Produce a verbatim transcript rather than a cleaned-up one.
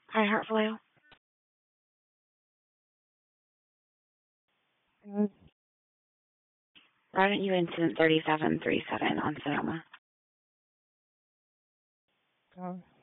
Hi, Heartflow. Mm. Why don't you incident thirty-seven thirty-seven on Sonoma? Oh.